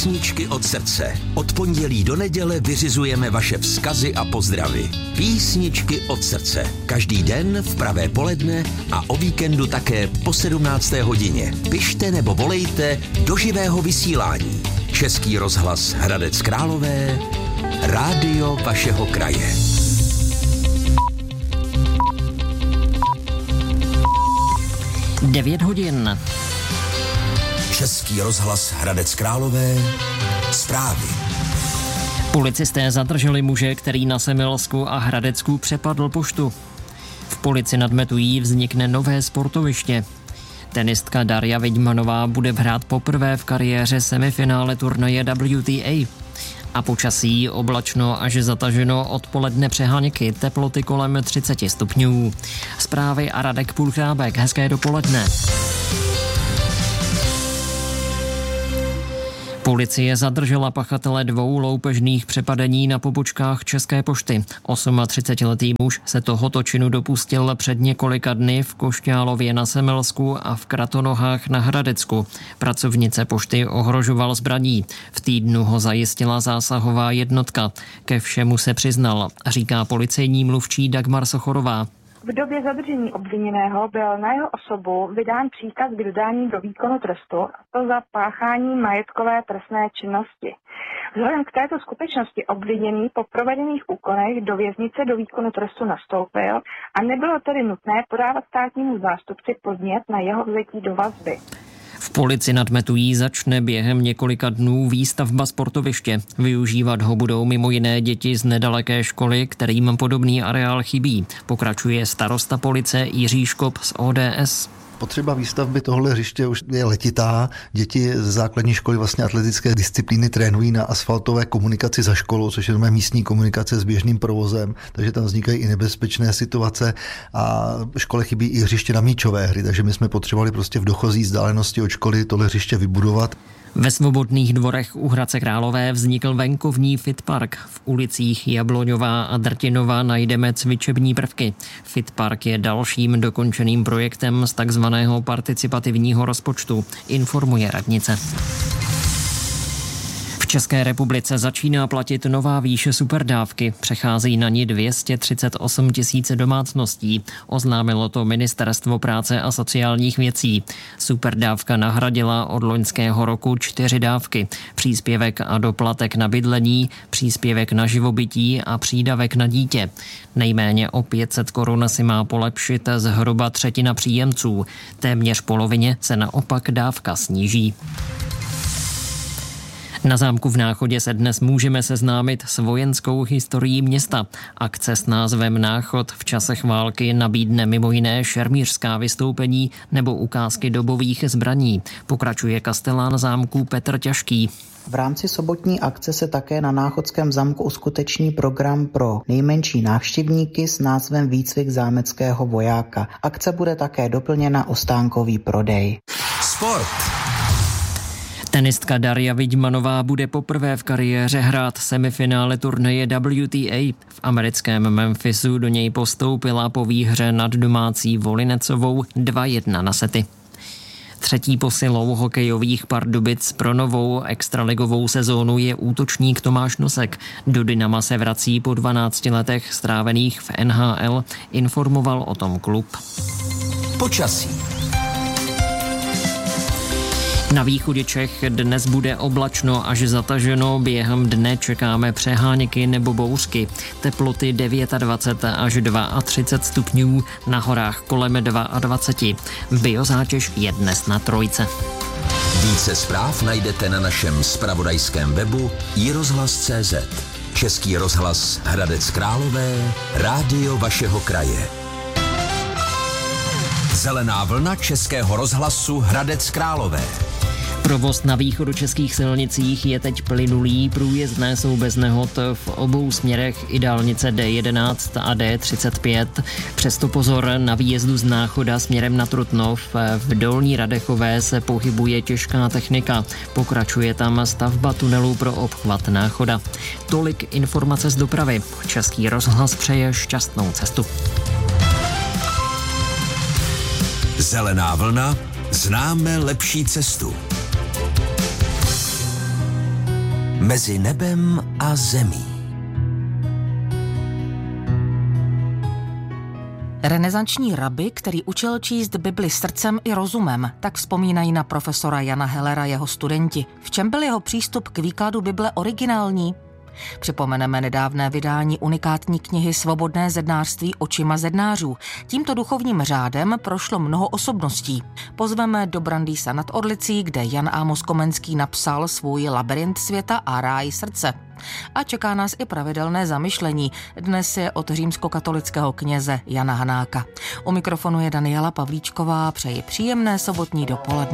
Písničky od srdce. Od pondělí do neděle vyřizujeme vaše vzkazy a pozdravy. Písničky od srdce. Každý den v pravé poledne a o víkendu také po 17. hodině. Pište nebo volejte do živého vysílání. Český rozhlas Hradec Králové, rádio vašeho kraje. Devět hodin. Český rozhlas Hradec Králové, zprávy. Policisté zadrželi muže, který na Semilsku a Hradecku přepadl poštu. V Polici nad Metují vznikne nové sportoviště. Tenistka Darja Vidmanová bude hrát poprvé v kariéře semifinále turnaje WTA. A počasí oblačno až zataženo, odpoledne přeháňky, teploty kolem 30 stupňů. Zprávy a Radek Půlchrábek, hezké dopoledne. Policie zadržela pachatele 2 loupežných přepadení na pobočkách České pošty. 38letý muž se tohoto činu dopustil před několika dny v Košťálově na Semilsku a v Kratonohách na Hradecku. Pracovnice pošty ohrožoval zbraní. V týdnu ho zajistila zásahová jednotka. Ke všemu se přiznal, říká policejní mluvčí Dagmar Sochorová. V době zadržení obviněného byl na jeho osobu vydán příkaz k dodání do výkonu trestu, a to za páchání majetkové trestné činnosti. Vzhledem k této skutečnosti obviněný po provedených úkonech do věznice do výkonu trestu nastoupil a nebylo tedy nutné podávat státnímu zástupci podnět na jeho vzetí do vazby. V Polici nad Metují začne během několika dnů výstavba sportoviště. Využívat ho budou mimo jiné děti z nedaleké školy, kterým podobný areál chybí. Pokračuje starosta Police Jiří Škop z ODS. Potřeba výstavby tohle hřiště už je letitá. Děti ze základní školy vlastně atletické disciplíny trénují na asfaltové komunikaci za školou, což je místní komunikace s běžným provozem, takže tam vznikají i nebezpečné situace a škole chybí i hřiště na míčové hry, takže my jsme potřebovali prostě v dochozí vzdálenosti od školy tohle hřiště vybudovat. Ve Svobodných dvorech u Hradce Králové vznikl venkovní fitpark. V ulicích Jabloňová a Drtinova najdeme cvičební prvky. Fitpark je dalším dokončeným projektem z takzvaného participativního rozpočtu, informuje radnice. V České republice začíná platit nová výše superdávky. Přechází na ni 238 000 domácností. Oznámilo to Ministerstvo práce a sociálních věcí. Superdávka nahradila od loňského roku 4 dávky. Příspěvek a doplatek na bydlení, příspěvek na živobytí a přídavek na dítě. Nejméně o 500 korun si má polepšit zhruba 1/3 příjemců. Téměř polovině se naopak dávka sníží. Na zámku v Náchodě se dnes můžeme seznámit s vojenskou historií města. Akce s názvem Náchod v časech války nabídne mimo jiné šermířská vystoupení nebo ukázky dobových zbraní. Pokračuje kastelán zámku Petr Těžký. V rámci sobotní akce se také na Náchodském zámku uskuteční program pro nejmenší návštěvníky s názvem Výcvik zámeckého vojáka. Akce bude také doplněna o stánkový prodej. Sport. Tenistka Darja Vidmanová bude poprvé v kariéře hrát semifinále turnaje WTA. V americkém Memphisu do něj postoupila po výhře nad domácí Volinecovou 2-1 na sety. Třetí posilou hokejových Pardubic pro novou extraligovou sezónu je útočník Tomáš Nosek. Do Dynama se vrací po 12 letech strávených v NHL, informoval o tom klub. Počasí. Na východě Čech dnes bude oblačno až zataženo, během dne čekáme přeháňky nebo bouřky. Teploty 29 až 32 stupňů, na horách kolem 22. Biozátěž je dnes na 3. Více zpráv najdete na našem zpravodajském webu iRozhlas.cz. Český rozhlas Hradec Králové, rádio vašeho kraje. Zelená vlna Českého rozhlasu Hradec Králové. Provoz na východočeských silnicích je teď plynulý, průjezdné jsou bez nehod v obou směrech i dálnice D11 a D35. Přesto pozor na výjezdu z Náchoda směrem na Trutnov. V Dolní Radechové se pohybuje těžká technika. Pokračuje tam stavba tunelu pro obchvat Náchoda. Tolik informace z dopravy. Český rozhlas přeje šťastnou cestu. Zelená vlna, známe lepší cestu. Mezi nebem a zemí. Renesanční rabi, který učil číst Bibli srdcem i rozumem, tak vzpomínají na profesora Jana Hellera jeho studenti. V čem byl jeho přístup k výkladu Bible originální? Připomeneme nedávné vydání unikátní knihy Svobodné zednářství očima zednářů. Tímto duchovním řádem prošlo mnoho osobností. Pozveme do Brandýsa nad Orlicí, kde Jan Amos Komenský napsal svůj Labyrint světa a ráj srdce. A čeká nás i pravidelné zamyšlení. Dnes je od římskokatolického kněze Jana Hanáka. U mikrofonu je Daniela Pavlíčková. Přeji příjemné sobotní dopoledne.